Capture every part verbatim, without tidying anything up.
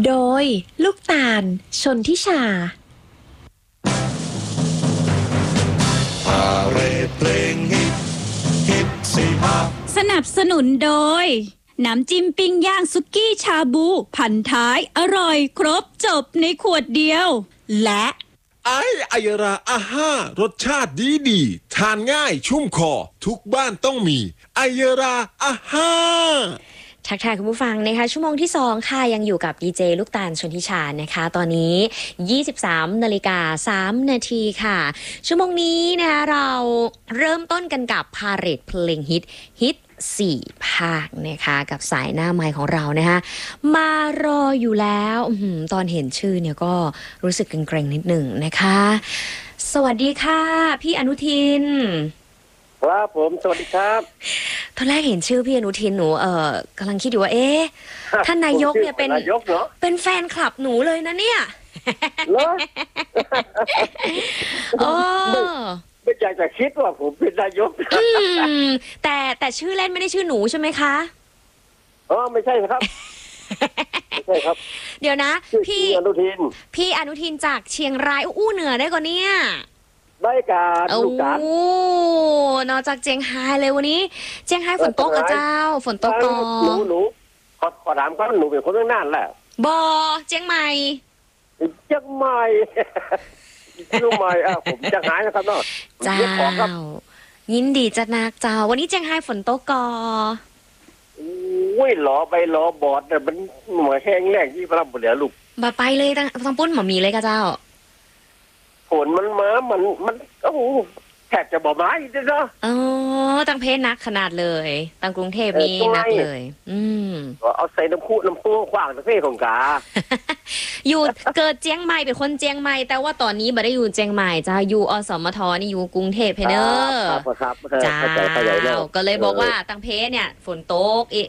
โดยลูกตาลชนทิชาพาเรดเพลงฮิตฮิตสี่ภาคสนับสนุนโดยน้ำจิ้มปิ้งย่างสุกี้ชาบูพันท้ายอร่อยครบจบในขวดเดียวและไอไอยราอาห้ารสชาติดีดีทานง่ายชุ่มคอทุกบ้านต้องมีไอยราอาห้าทักทายคุณผู้ฟังนะคะชั่วโมงที่สองค่ะยังอยู่กับดีเจลูกตาลชนทิชานะคะตอนนี้ยี่สิบสามนาฬิกาสามนาทีค่ะชั่วโมงนี้นะคะเราเริ่มต้นกันกับพาเหรดเพลงฮิตฮิตสี่ภาคนะคะกับสายหน้าไมค์ของเรานะคะมารออยู่แล้วตอนเห็นชื่อเนี่ยก็รู้สึกเกรงๆนิดหนึ่งนะคะสวัสดีค่ะพี่อนุทินครับผมสวัสดีครับตอนแรกเห็นชื่อพี่อนุทินหนูเอ่อกำลังคิดอยู่ว่าเอ๊ะท่านนายกเนี่ยเป็นนายกเหรอเป็นแฟนคลับหนูเลยนะเนี่ยเหรอโอ้ไม่อยากจะคิดว่าผมเป็นนายกแต่แต่ชื่อเล่นไม่ได้ชื่อหนูใช่ไหมคะอ๋อไม่ใช่ครับไม่ใช่ครับเดี๋ยวนะพี่อนุทินพี่อนุทินจากเชียงรายอู้เหนือได้ก่อนเนี่ยได้การลูกการโอ้นอกจากเจียงไฮ้เลยวันนี้เจียงไฮ้ฝนตกกับเจ้าฝนตกก่อหนูหนูขอขอถามก่อนหนูเป็นคนเมืองน่านแหละบอเจียงใหม่เจียงใหม่เจียงใหม่อ่ะผมจะหายนะครับเนาะเจ้ายินดีจะนักเจ้าวันนี้เจียงไฮ้ฝนตกก่อโอ้ยหลอไปหลอบอดแต่มันเหมือนแห้งแล้งที่พระบุตรลูกบ่ไปเลยตั้งตั้งปุ้นหมอมีเลยกับเจ้าฝนมันมามันมันโอ้โหแทบจะบ่ไม้เลยเนาะอ๋อตั้งเพชรนักขนาดเลยตั้งกรุงเทพนี่นักเลยอืมเอาใส่น้ำพุน้ำพุขว้างตั้งเพศของกาอยู่เกิดเจียงใหม่เป็นคนเจียงใหม่แต่ว่าตอนนี้บ่ได้อยู่เจียงใหม่จ้าอยู่อสมทนี่อยู่กรุงเทพเพเนอร์ครับจ้าก็เลยบอกว่าตั้งเพชรเนี่ยฝนตกอีก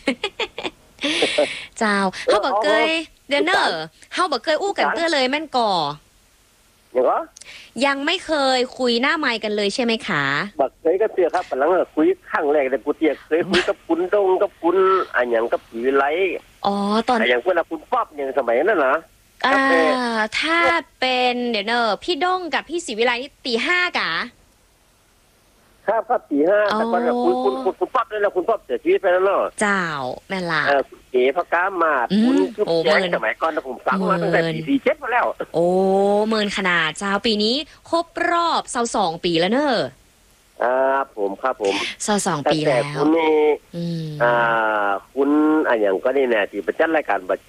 เจ้าเฮาบ่เคยเดนเนอร์เฮาบ่เคยอู้กันเตื้อเลยแม่นก่อยังวะยังไม่เคยคุยหน้าไมค์กันเลยใช่ไหมคะบักเคยก็เตียครับหลังคุยข้างแรกแต่กูเตียเคยคุยกับคุณดงกับคุณอันอย่างกับผีไลอ๋อตอนอย่างเวลาคุณป๊อบอย่างสมัยนั้นนะอ่าถ้าเป็นเดี๋ยวเนอะพี่ดงกับพี่ศรีวิไลนี่ตีห้ากะครับครับตีห้าแต่ก่อนคุณคุณคุณคุณป๊อบเลยนะคุณป๊อบเสียชีวิตไปแล้วเนาะเจ้าแม่ล่ะเก๋พระกามาคุณชุบแย้งสมัยก่อนผมฟังมาตั้งแต่ปีสี่เจ็ดมาแล้วโอ้เมินขนาดเจ้าปีนี้ครบรอบเศร้าสองปีแล้วเนอะอ่าผมครับผมเศร้าสองปีแล้วคุณนี่อ่าคุณอันอย่างก็นี่แน่ที่ประจันรายการบั